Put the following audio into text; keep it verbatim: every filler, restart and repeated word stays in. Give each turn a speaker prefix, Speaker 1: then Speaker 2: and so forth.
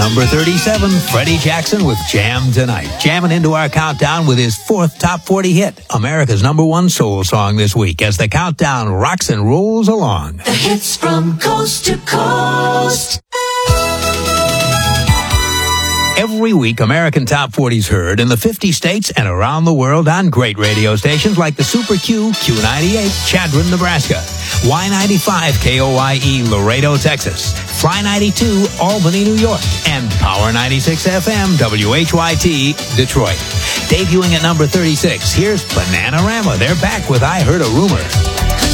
Speaker 1: Number thirty-seven, Freddie Jackson with Jam Tonight. Jamming into our countdown with his fourth top forty hit, America's number one soul song this week, as the countdown rocks and rolls along.
Speaker 2: The hits from coast to coast.
Speaker 1: Every week, American Top forty's heard in the fifty states and around the world on great radio stations like the Super Q, Q ninety-eight, Chadron, Nebraska, Y ninety-five, K O I E, Laredo, Texas, Fly ninety-two, Albany, New York, and Power ninety-six F M, W H Y T, Detroit. Debuting at number thirty-six, here's Bananarama. They're back with I Heard a Rumor.